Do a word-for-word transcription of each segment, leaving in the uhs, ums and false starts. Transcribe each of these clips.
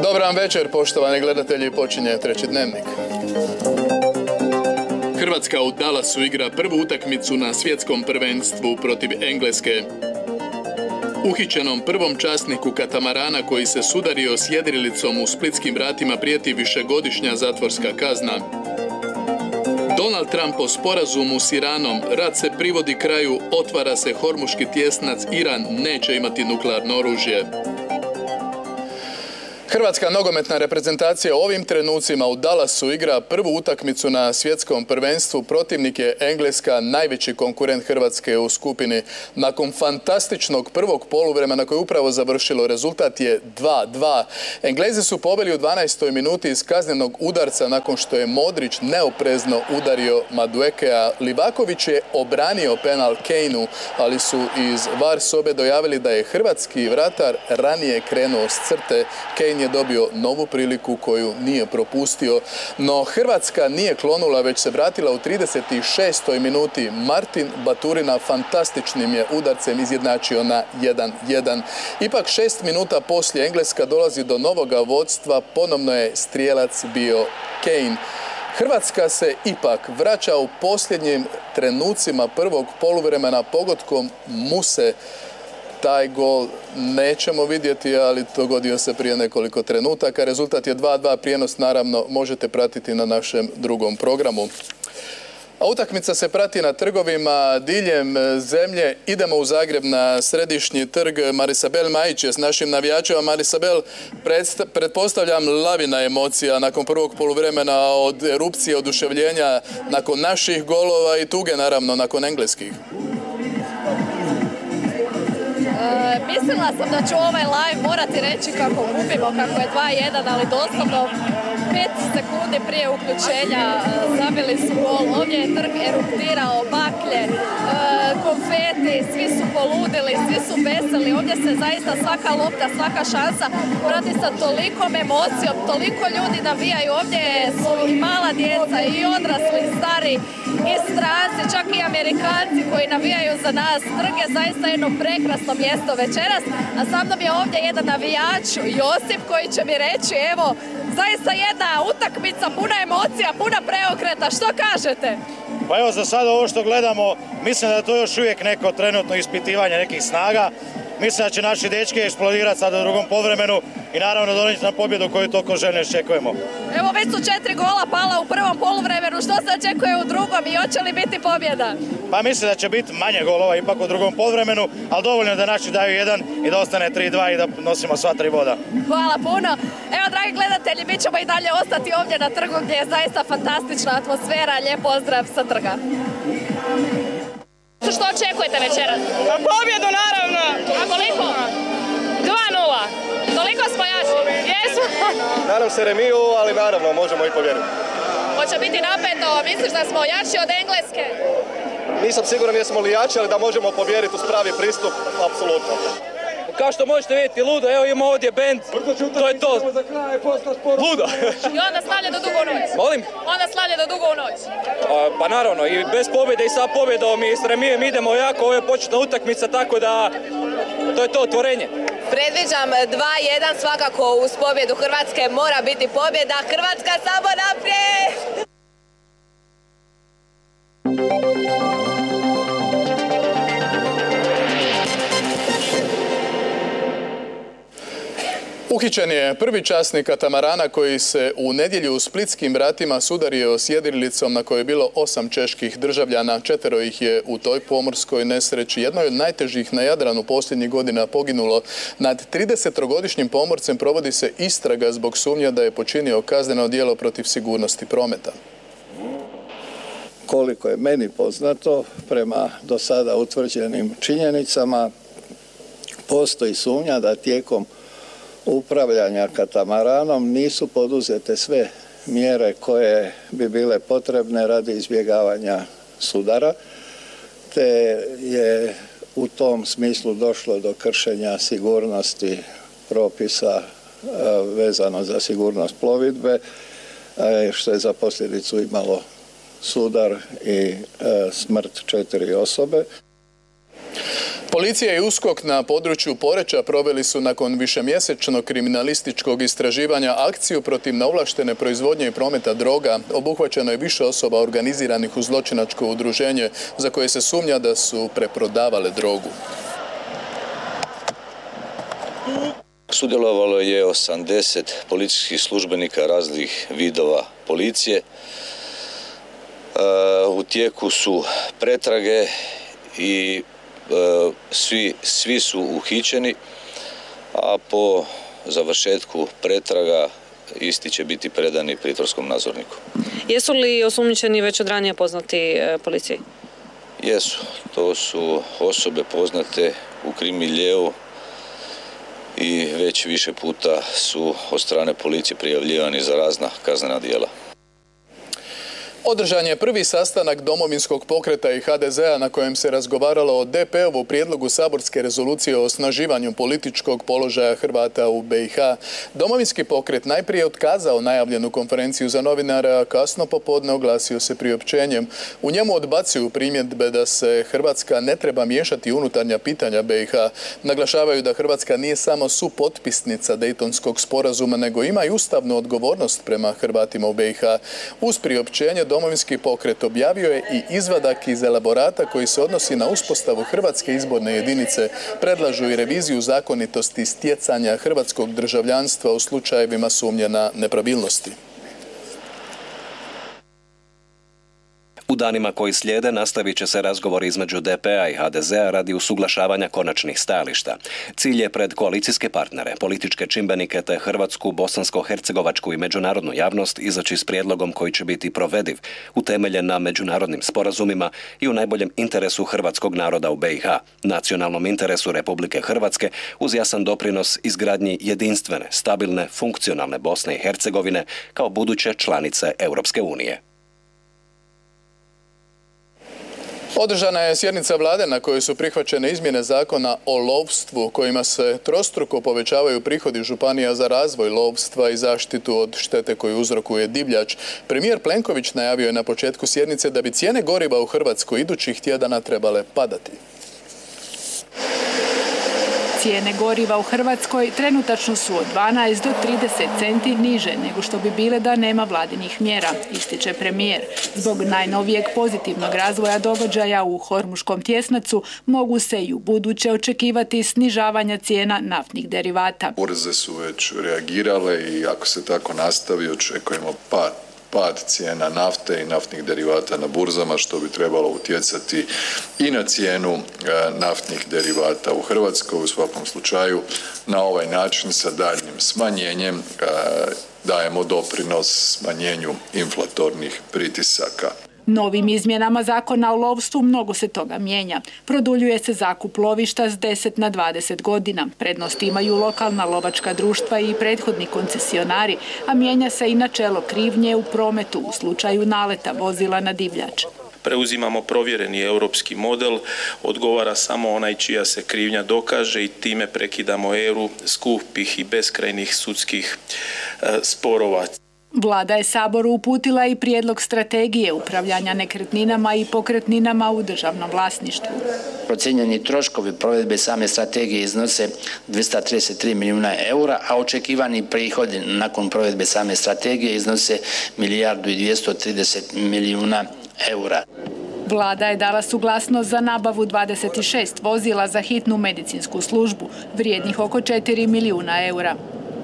Dobar vam večer, poštovani gledatelji, počinje treći dnevnik. Hrvatska u Dallasu igra prvu utakmicu na svjetskom prvenstvu protiv Engleske. Uhićenom prvom časniku katamarana koji se sudario s jedrilicom u splitskim vratima prijeti višegodišnja zatvorska kazna. Donald Trump o sporazumu s Iranom, rat se privodi kraju, otvara se hormuški tjesnac, Iran neće imati nuklearno oružje. Hrvatska nogometna reprezentacija u ovim trenucima u Dallasu igra prvu utakmicu na svjetskom prvenstvu. Protivnik je Engleska, najveći konkurent Hrvatske u skupini. Nakon fantastičnog prvog poluvremena koje je upravo završilo, rezultat je dva dva. Englezi su pobjeli u dvanaestoj minuti iz kaznenog udarca nakon što je Modrić neoprezno udario Maduekea. Livaković je obranio penal Kaneu, ali su iz var sobe dojavili da je hrvatski vratar ranije krenuo s crte. Kane je dobio novu priliku koju nije propustio, no Hrvatska nije klonula, već se vratila u trideset šestoj minuti. Martin Baturina fantastičnim je udarcem izjednačio na jedan jedan. Ipak šest minuta poslije Engleska dolazi do novoga vodstva, ponovno je strijelac bio Kane. Hrvatska se ipak vraća u posljednjim trenucima prvog poluvremena pogodkom Muse. Taj gol nećemo vidjeti, ali dogodio se prije nekoliko trenutaka. Rezultat je dva dva, prijenos naravno možete pratiti na našem drugom programu. A utakmica se prati na trgovima diljem zemlje. Idemo u Zagreb na središnji trg. Marisabel Majić je s našim navijačima. Marisabel, pretpostavljam lavina emocija nakon prvog poluvremena, od erupcije, oduševljenja, nakon naših golova i tuge naravno nakon engleskih. E, mislila sam da ću ovaj live morati reći kako gubimo, kako je dva jedan, ali doslovno pet sekundi prije uključenja e, zabili su gol. Ovdje je trg eruptirao, baklje, e, konfeti, svi su poludili, svi su veseli. Ovdje se zaista svaka lopta, svaka šansa prati sa tolikom emocijom, toliko ljudi navijaju. Ovdje su i mala djeca, i odrasli, i stari, i stranci, čak i Amerikanci koji navijaju za nas. Trg je zaista jedno prekrasno mjesto večeras, a sa mnom je ovdje jedan navijač, Josip, koji će mi reći, evo, zaista jedna utakmica, puna emocija, puna preokreta. Što kažete? Pa evo, za sada ovo što gledamo, mislim da je to još uvijek neko trenutno ispitivanje nekih snaga. Mislim da će naši dečki eksplodirati sada u drugom poluvremenu i naravno donijeti na pobjedu koju toliko željno iščekujemo. Evo, već su četiri gola pala u prvom poluvremenu. Što se očekuje u drugom i hoće li biti pobjeda? Pa mislim da će biti manje golova ipak u drugom poluvremenu, ali dovoljno da naši daju jedan i da ostane tri dva i da nosimo sva tri boda. Hvala puno. Evo, dragi gledatelji, mi ćemo i dalje ostati ovdje na trgu gdje je zaista fantastična atmosfera. Lijep pozdrav sa trga. Što očekujete večeras? Pa pobjedu naravno. A koliko? dva nula. Toliko smo jači? Jesmo. Nadam se remiju, ali naravno možemo i pobjediti. Hoće biti napeto, misliš da smo jači od Engleske? Nisam siguran jesmo li jači, ali da možemo pobjediti uz pravi pristup, apsolutno. Kao što možete vidjeti, ludo, evo imamo ovdje bend, to je to. Ludo. I onda slavlje do dugo u noć? Molim? Onda slavlje do dugo u noć? A, pa naravno, i bez pobjede i sa pobjedom i s remijem idemo jako, ovo je početna utakmica, tako da to je to otvorenje. Predviđam dva jedan, svakako uz pobjedu Hrvatske mora biti pobjeda. Hrvatska samo naprijed! Uhićen je prvi časnik katamarana koji se u nedjelju u splitskim vratima sudario s jedrilicom na kojoj je bilo osam čeških državljana. Četvero ih je u toj pomorskoj nesreći, jednoj od najtežih na Jadranu posljednjih godina, poginulo. Nad tridesetogodišnjim pomorcem provodi se istraga zbog sumnje da je počinio kazneno djelo protiv sigurnosti prometa. Koliko je meni poznato, prema do sada utvrđenim činjenicama, postoji sumnja da tijekom upravljanja katamaranom nisu poduzete sve mjere koje bi bile potrebne radi izbjegavanja sudara, te je u tom smislu došlo do kršenja sigurnosti propisa vezano za sigurnost plovidbe, što je za posljedicu imalo sudar i smrt četiri osobe. Policija i USKOK na području Poreča proveli su nakon višemjesečnog kriminalističkog istraživanja akciju protiv neovlaštene proizvodnje i prometa droga. Obuhvaćeno je više osoba organiziranih u zločinačko udruženje za koje se sumnja da su preprodavale drogu. Sudjelovalo je osamdeset policijskih službenika raznih vidova policije. U tijeku su pretrage i svi, svi su uhićeni, a po završetku pretraga isti će biti predani pritvorskom nadzorniku. Jesu li osumnjičeni već od ranije poznati policiji? Jesu. To su osobe poznate u krim miljeu i već više puta su od strane policije prijavljivani za razna kaznena djela. Održan je prvi sastanak Domovinskog pokreta i ha de zea na kojem se razgovaralo o de pe ovu prijedlogu saborske rezolucije o osnaživanju političkog položaja Hrvata u be i ha. Domovinski pokret najprije otkazao najavljenu konferenciju za novinare, a kasno popodne oglasio se priopćenjem. U njemu odbacuju primjedbe da se Hrvatska ne treba miješati u unutarnja pitanja be i ha. Naglašavaju da Hrvatska nije samo supotpisnica Dejtonskog sporazuma, nego ima i ustavnu odgovornost prema Hrvatima u be i ha. Uz priopćenje Domovinski pokret objavio je i izvadak iz elaborata koji se odnosi na uspostavu Hrvatske izborne jedinice. Predlažu i reviziju zakonitosti stjecanja hrvatskog državljanstva u slučajevima sumnje na nepravilnosti. U danima koji slijede nastavit će se razgovor između de pe a i ha de zea radi usuglašavanja konačnih stajališta. Cilj je pred koalicijske partnere, političke čimbenike te hrvatsku, bosansko-hercegovačku i međunarodnu javnost izaći s prijedlogom koji će biti provediv, utemeljen na međunarodnim sporazumima i u najboljem interesu hrvatskog naroda u be i ha, nacionalnom interesu Republike Hrvatske uz jasan doprinos izgradnji jedinstvene, stabilne, funkcionalne Bosne i Hercegovine kao buduće članice Europske unije. Održana je sjednica vlade na kojoj su prihvaćene izmjene zakona o lovstvu, kojima se trostruko povećavaju prihodi županija za razvoj lovstva i zaštitu od štete koju uzrokuje divljač. Premijer Plenković najavio je na početku sjednice da bi cijene goriva u Hrvatskoj idućih tjedana trebale padati. Cijene goriva u Hrvatskoj trenutačno su od dvanaest do trideset centi niže nego što bi bile da nema vladinih mjera, ističe premijer. Zbog najnovijeg pozitivnog razvoja događaja u Hormuškom tjesnacu mogu se i u buduće očekivati snižavanja cijena naftnih derivata. Burze su već reagirale i ako se tako nastavi očekujemo pad. pad cijena nafte i naftnih derivata na burzama, što bi trebalo utjecati i na cijenu naftnih derivata u Hrvatskoj. U svakom slučaju, na ovaj način sa daljnjim smanjenjem dajemo doprinos smanjenju inflatornih pritisaka. Novim izmjenama zakona o lovstvu mnogo se toga mijenja. Produljuje se zakup lovišta s deset na dvadeset godina. Prednost imaju lokalna lovačka društva i prethodni koncesionari, a mijenja se i načelo krivnje u prometu u slučaju naleta vozila na divljač. Preuzimamo provjereni europski model, odgovara samo onaj čija se krivnja dokaže i time prekidamo eru skupih i beskrajnih sudskih e, sporova. Vlada je Saboru uputila i prijedlog strategije upravljanja nekretninama i pokretninama u državnom vlasništvu. Procijenjeni troškovi provedbe same strategije iznose dvjesto trideset tri milijuna eura, a očekivani prihodi nakon provedbe same strategije iznose milijardu i dvjesto trideset milijuna eura. Vlada je dala suglasnost za nabavu dvadeset šest vozila za hitnu medicinsku službu, vrijednih oko četiri milijuna eura.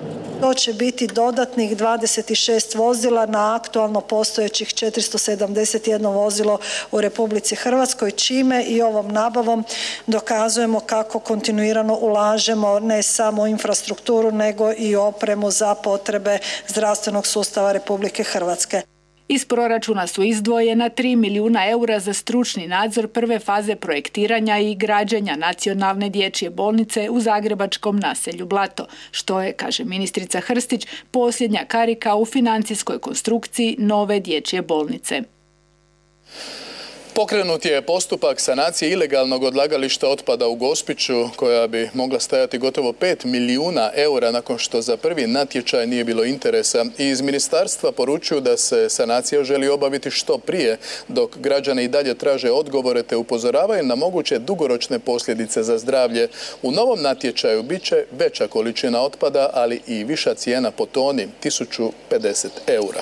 To će biti dodatnih dvadeset šest vozila na aktualno postojećih četiristo sedamdeset jedno vozilo u Republici Hrvatskoj, čime i ovom nabavom dokazujemo kako kontinuirano ulažemo ne samo u infrastrukturu nego i opremu za potrebe zdravstvenog sustava Republike Hrvatske. Iz proračuna su izdvojena tri milijuna eura za stručni nadzor prve faze projektiranja i građenja nacionalne dječje bolnice u zagrebačkom naselju Blato, što je, kaže ministrica Hrstić, posljednja karika u financijskoj konstrukciji nove dječje bolnice. Pokrenut je postupak sanacije ilegalnog odlagališta otpada u Gospiću, koja bi mogla stajati gotovo pet milijuna eura nakon što za prvi natječaj nije bilo interesa. Iz ministarstva poručuju da se sanacija želi obaviti što prije, dok građani i dalje traže odgovore te upozoravaju na moguće dugoročne posljedice za zdravlje. U novom natječaju bit će veća količina otpada, ali i viša cijena po toni, tisuću pedeset eura.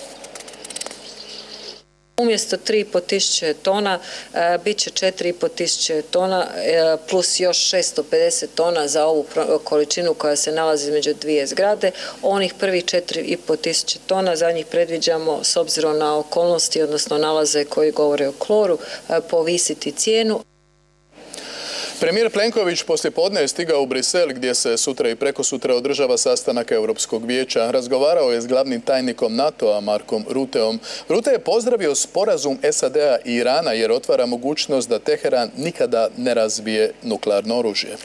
Umjesto tri i pol tisuće tona e, bit će četiri i pol tisuće tona e, plus još šesto pedeset tona za ovu količinu koja se nalazi između dvije zgrade. Onih prvih četiri i pol tisuće tona za njih predviđamo s obzirom na okolnosti, odnosno nalaze koji govore o kloru, e, povisiti cijenu. Premijer Plenković poslijepodne je stigao u Brisel gdje se sutra i prekosutra održava sastanak Europskog vijeća. Razgovarao je s glavnim tajnikom NATO-a Markom Ruteom. Rute je pozdravio sporazum S A D-a i Irana jer otvara mogućnost da Teheran nikada ne razvije nuklearno oružje.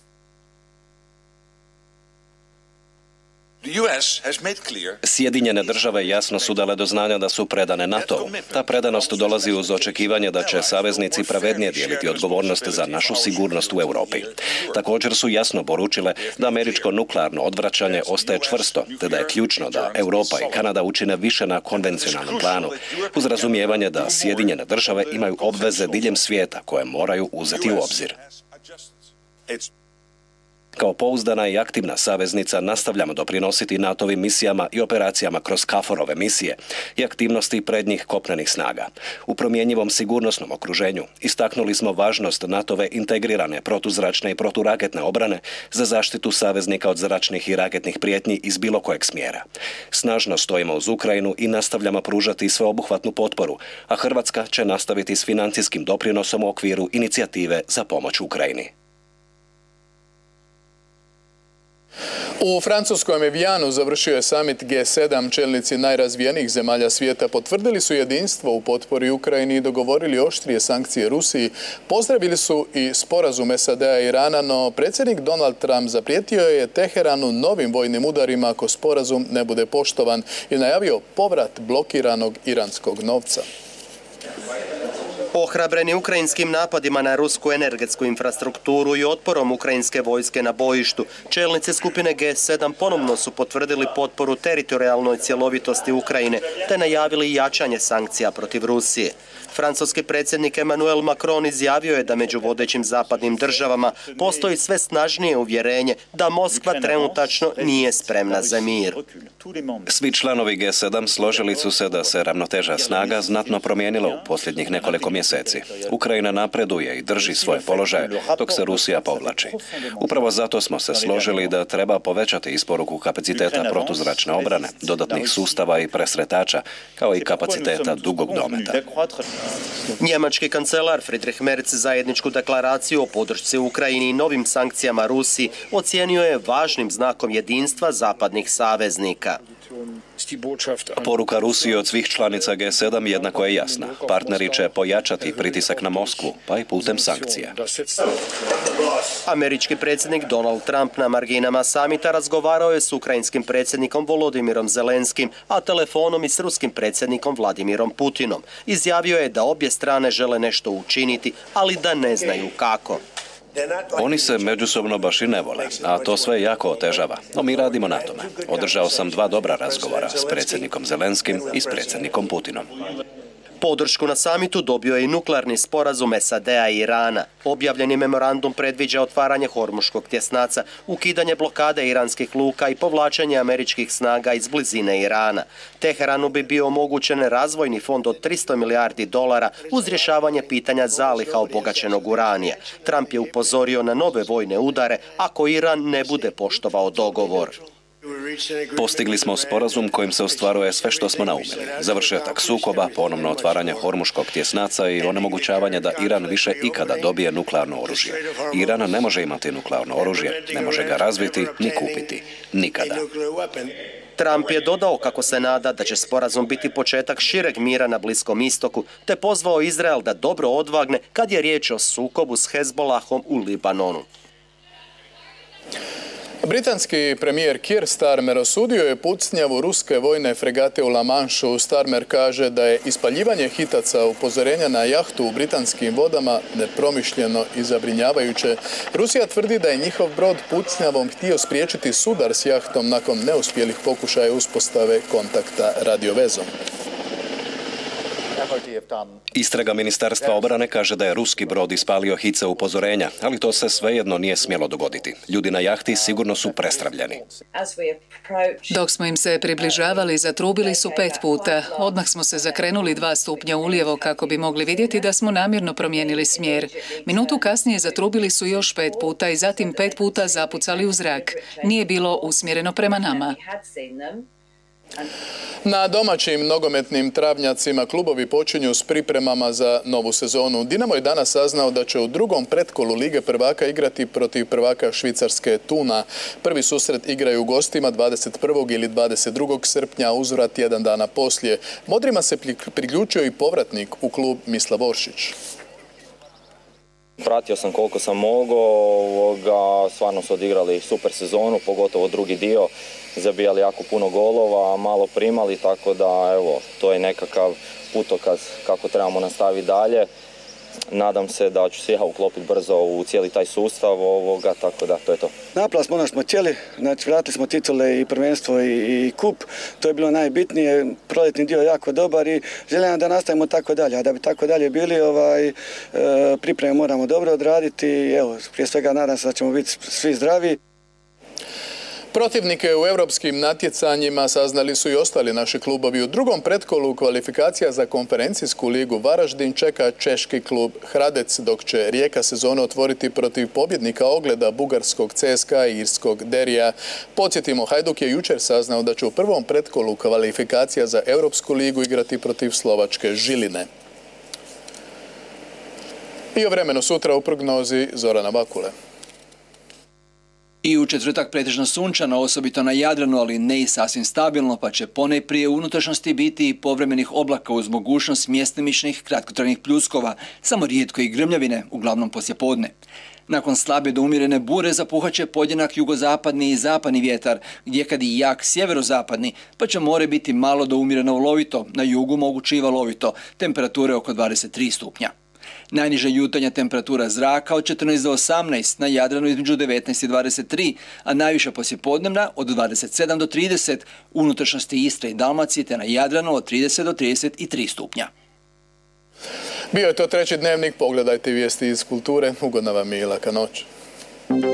Sjedinjene države jasno su dale do znanja da su predane NATO-u. Ta predanost dolazi uz očekivanje da će saveznici pravednije dijeliti odgovornost za našu sigurnost u Europi. Također su jasno poručile da američko nuklearno odvraćanje ostaje čvrsto, te da je ključno da Europa i Kanada učine više na konvencionalnom planu, uz razumijevanje da Sjedinjene države imaju obveze diljem svijeta koje moraju uzeti u obzir. Kao pouzdana i aktivna saveznica nastavljamo doprinositi NATO-ovim misijama i operacijama kroz KFOR-ove misije i aktivnosti prednjih kopnenih snaga. U promjenjivom sigurnosnom okruženju istaknuli smo važnost NATO-ove integrirane protuzračne i proturaketne obrane za zaštitu saveznika od zračnih i raketnih prijetnji iz bilo kojeg smjera. Snažno stojimo uz Ukrajinu i nastavljamo pružati sveobuhvatnu potporu, a Hrvatska će nastaviti s financijskim doprinosom u okviru inicijative za pomoć Ukrajini. U francuskom Evianu završio je summit G sedam. Čelnici najrazvijenijih zemalja svijeta potvrdili su jedinstvo u potpori Ukrajini i dogovorili oštrije sankcije Rusiji. Pozdravili su i sporazum S A D-a i Irana, no predsjednik Donald Trump zaprijetio je Teheranu novim vojnim udarima ako sporazum ne bude poštovan i najavio povrat blokiranog iranskog novca. Ohrabreni ukrajinskim napadima na rusku energetsku infrastrukturu i otporom ukrajinske vojske na bojištu, čelnici skupine G sedam ponovno su potvrdili potporu teritorijalnoj cjelovitosti Ukrajine te najavili jačanje sankcija protiv Rusije. Francuski predsjednik Emmanuel Macron izjavio je da među vodećim zapadnim državama postoji sve snažnije uvjerenje da Moskva trenutačno nije spremna za mir. Svi članovi G sedam složili su se da se ravnoteža snaga znatno promijenila u posljednjih nekoliko mjeseci. Ukrajina napreduje i drži svoje položaje, dok se Rusija povlači. Upravo zato smo se složili da treba povećati isporuku kapaciteta protuzračne obrane, dodatnih sustava i presretača, kao i kapaciteta dugog dometa. Njemački kancelar Friedrich Merz zajedničku deklaraciju o podršci Ukrajini i novim sankcijama Rusiji ocijenio je važnim znakom jedinstva zapadnih saveznika. Poruka Rusije od svih članica G sedam jednako je jasna. Partneri će pojačati pritisak na Moskvu, pa i putem sankcija. Američki predsjednik Donald Trump na marginama samita razgovarao je s ukrajinskim predsjednikom Volodimirom Zelenskim, a telefonom i s ruskim predsjednikom Vladimirom Putinom. Izjavio je da obje strane žele nešto učiniti, ali da ne znaju kako. Oni se međusobno baš i ne vole, a to sve jako otežava. No mi radimo na tome. Održao sam dva dobra razgovora s predsjednikom Zelenskim i s predsjednikom Putinom. Podršku na samitu dobio je i nuklearni sporazum S A D-a i Irana. Objavljeni memorandum predviđa otvaranje Hormuškog tjesnaca, ukidanje blokade iranskih luka i povlačenje američkih snaga iz blizine Irana. Teheranu bi bio omogućen razvojni fond od tristo milijardi dolara uz rješavanje pitanja zaliha obogaćenog uranija. Trump je upozorio na nove vojne udare ako Iran ne bude poštovao dogovor. Postigli smo sporazum kojim se ostvaruje sve što smo naumili. Završetak sukoba, ponovno otvaranje Hormuškog tjesnaca i onemogućavanje da Iran više ikada dobije nuklearno oružje. Iran ne može imati nuklearno oružje, ne može ga razviti ni kupiti. Nikada. Trump je dodao kako se nada da će sporazum biti početak šireg mira na Bliskom istoku, te pozvao Izrael da dobro odvagne kad je riječ o sukobu s Hezbolahom u Libanonu. Britanski premijer Keir Starmer osudio je pucnjavu ruske vojne fregate u La Manšu. Starmer kaže da je ispaljivanje hitaca upozorenja na jahtu u britanskim vodama nepromišljeno i zabrinjavajuće. Rusija tvrdi da je njihov brod pucnjavom htio spriječiti sudar s jahtom nakon neuspjelih pokušaja uspostave kontakta radiovezom. Istraga Ministarstva obrane kaže da je ruski brod ispalio hice upozorenja, ali to se svejedno nije smjelo dogoditi. Ljudi na jahti sigurno su prestravljeni. Dok smo im se približavali, zatrubili su pet puta. Odmah smo se zakrenuli dva stupnja ulijevo kako bi mogli vidjeti da smo namjerno promijenili smjer. Minutu kasnije zatrubili su još pet puta i zatim pet puta zapucali u zrak. Nije bilo usmjereno prema nama. Na domaćim nogometnim travnjacima klubovi počinju s pripremama za novu sezonu. Dinamo je danas saznao da će u drugom pretkolu Lige prvaka igrati protiv prvaka Švicarske Tuna. Prvi susret igraju u gostima dvadeset prvog ili dvadeset drugog srpnja, uzvrat jedan dana poslije. Modrima se priključio i povratnik u klub Mislav Oršić. Pratio sam koliko sam mogao, stvarno su odigrali super sezonu, pogotovo drugi dio, zabijali jako puno golova, malo primali, tako da evo, to je nekakav putokaz kako trebamo nastaviti dalje. Nadam se da ću se ja uklopiti brzo u cijeli taj sustav ovoga, tako da to je to. Napravili smo ono što smo htjeli, znači vratili smo titule i prvenstvo i, i kup, to je bilo najbitnije, proljetni dio jako dobar i želim da nastavimo tako dalje, a da bi tako dalje bili, ovaj, e, pripreme moramo dobro odraditi i evo, prije svega nadam se da ćemo biti svi zdravi. Protivnike u europskim natjecanjima saznali su i ostali naši klubovi. U drugom pretkolu kvalifikacija za konferencijsku ligu Varaždin čeka češki klub Hradec, dok će Rijeka sezonu otvoriti protiv pobjednika Ogleda, bugarskog C S K A i irskog Derija. Podsjetimo, Hajduk je jučer saznao da će u prvom pretkolu kvalifikacija za Europsku ligu igrati protiv slovačke Žiline. I o vremenu sutra u prognozi Zorana Vakule. I u četvrtak pretežno sunčano, osobito na Jadranu, ali ne i sasvim stabilno, pa će ponajprije u unutrašnjosti biti i povremenih oblaka uz mogućnost mjestimičnih kratkotrajnih pljuskova, samo rijetko i grmljavine, uglavnom poslijepodne. Nakon slabe do umjerene bure zapuhat će podjednak jugozapadni i zapadni vjetar, gdje kad i jak sjeverozapadni, pa će more biti malo do umjereno lovito, na jugu moguće i valovito, temperature oko dvadeset tri stupnja. Najniža jutarnja temperatura zraka od četrnaest do osamnaest, na Jadranu između devetnaest i dvadeset tri, a najviša poslijepodnevna od dvadeset sedam do trideset, u unutrašnjosti Istre i Dalmacije te na Jadranu od trideset do trideset tri stupnja. Bio je to treći dnevnik, pogledajte vijesti iz kulture, ugodna vam je i laka noć.